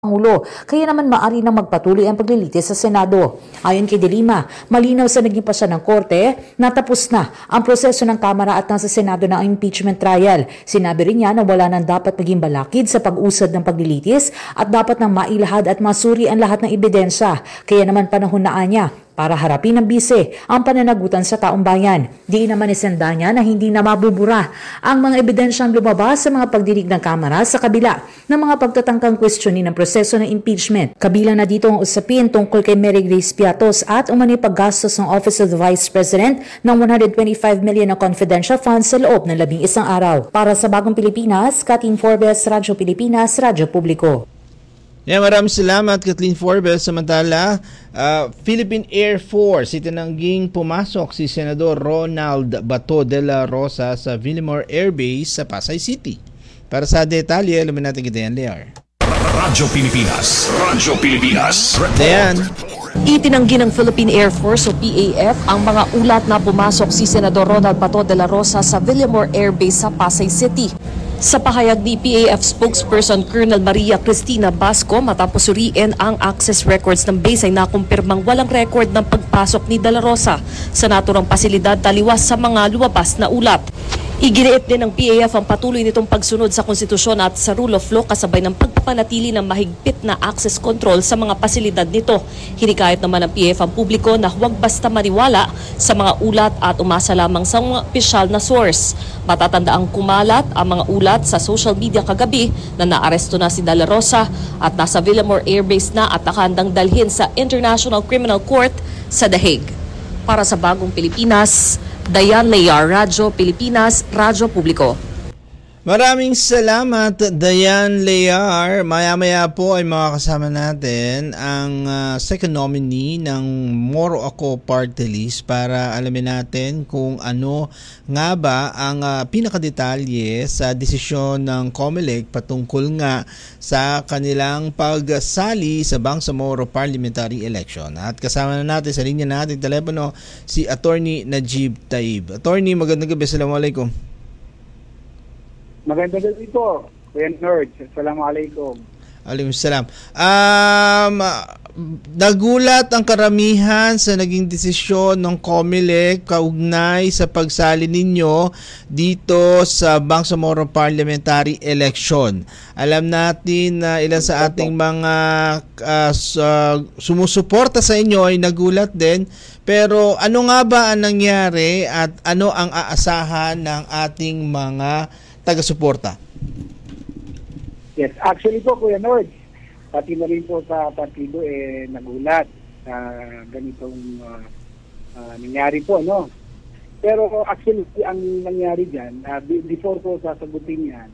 Pangulo. Kaya naman maaari nang magpatuloy ang paglilitis sa Senado. Ayon kay De Lima, malinaw sa naging pasya ng Korte na tapos na ang proseso ng Kamara at nasa Senado na ang impeachment trial. Sinabi rin niya na wala nang dapat maging balakid sa pag-usad ng paglilitis at dapat nang mailahad at masuri ang lahat ng ebidensya. Kaya naman panahon na niya para harapin ng bise ang pananagutan sa taong bayan. Di naman isenda niya na hindi na mabubura ang mga ebidensyang lumabas sa mga pagdinig ng Kamara sa kabila ng mga pagtatangkang questionin ng proseso ng impeachment. Kabilang na dito ang usapin tungkol kay Mary Grace Piatos at umano'y paggastos ng Office of the Vice President ng 125 million na confidential funds sa loob ng 11 araw. Para sa Bagong Pilipinas, Kathleen Forbes, Radyo Pilipinas, Radyo Publiko. Maraming salamat Kathleen Forbes. Samantala, Philippine Air Force itinangging pumasok si Senador Ronald Bato de la Rosa sa Villamor Air Base sa Pasay City. Para sa detalye, alamin natin kay Dayan Lear. Radyo Pilipinas. Radyo Pilipinas. Dayan. Itinanggi ng Philippine Air Force o PAF ang mga ulat na pumasok si Senador Ronald Bato de la Rosa sa Villamor Air Base sa Pasay City. Sa pahayag ni PAF spokesperson Colonel Maria Cristina Basco, matapos suriin ang access records ng base ay nakumpirmang walang record ng pagpasok ni De La Rosa sa naturang pasilidad taliwas sa mga lumabas na ulat. Iginiit din ng PAF ang patuloy nitong pagsunod sa konstitusyon at sa rule of law kasabay ng pagpapanatili ng mahigpit na access control sa mga pasilidad nito. Hinikayat naman ng PAF ang publiko na huwag basta maniwala sa mga ulat at umasa lamang sa mga opisyal na source. Matatanda ang kumalat ang mga ulat sa social media kagabi na naaresto na si De La Rosa at nasa Villamor Air Base na at nakahandang dalhin sa International Criminal Court sa The Hague. Para sa Bagong Pilipinas, Dayan Lear, Radyo Pilipinas, Radyo Publiko. Maraming salamat Dayan Lear. Maya-maya po ay makakasama natin ang second nominee ng Moro Ako Party List para alamin natin kung ano nga ba ang pinakadetalye sa desisyon ng COMELEC patungkol nga sa kanilang pagsali sa Bangsamoro Parliamentary Election. At kasama na natin sa linya natin telepono si Attorney Najib Taib. Attorney, magandang gabi. Assalamualaikum. Maganda gabi po, Kuya Nerds. Assalamualaikum. Waalaikumsalam. Nagulat ang karamihan sa naging desisyon ng COMELEC kaugnay sa pagsali ninyo dito sa Bangsamoro Parliamentary Election. Alam natin na ilan sa ating mga sumusuporta sa inyo ay nagulat din. Pero ano nga ba ang nangyari at ano ang aasahan ng ating mga taga-suporta? Yes, actually po, Kuya Nerds, pati na rin po sa partido nagulat na ganitong nangyari po, no? Pero actually, ang nangyari dyan, before ko sasagutin yan,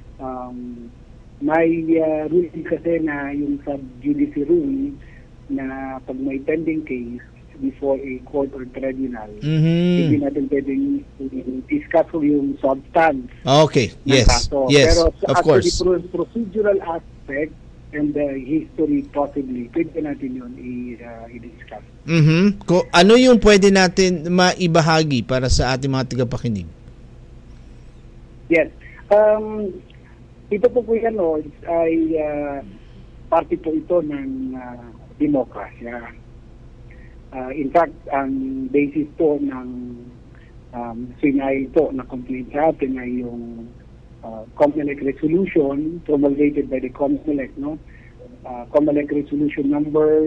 may ruling kasi na yung sub-judice rule na pag may pending case before a court or tribunal, hindi natin pwedeng discuss yung substance. Okay, yes, kaso. yes, pero of course. Pero procedural aspect and the history possibly, pwede natin yun i-discuss. Ano yung pwede natin maibahagi para sa ating mga tagapakinig? Yes. Ito po Kuya Lord ay parte po ito ng demokrasya. In fact, ang basis po ng sinay po na complaint sa atin ay yung COMELEC resolution promulgated by the COMELEC, no? COMELEC resolution number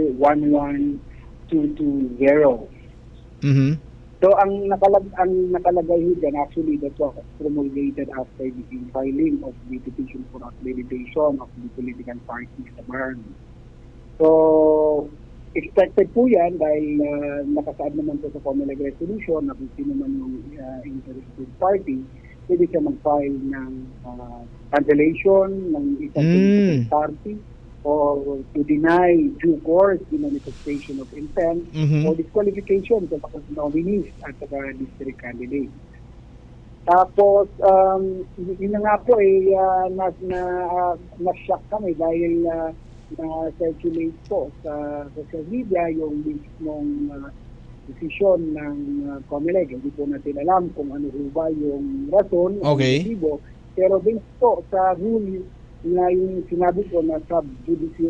11220. So ang nakalagay dyan, actually that was promulgated after the filing of the petition for accreditation of the political parties sa BARN. So expected po yan dahil nakasaad naman po sa COMELEC resolution na kung sino man yung interested party, pwede siya mag-file ng cancellation ng isang political party or to deny due course the manifestation of intent or disqualification sa nominees at saka district candidates. Tapos, yun na nga po na-shock kami dahil na-circulate po sa social media yung mismong desisyon ng COMELEC. Hindi po natin alam kung ano ba yung rason o motibo. Pero based po sa rule na yung sinabi ko na sub judice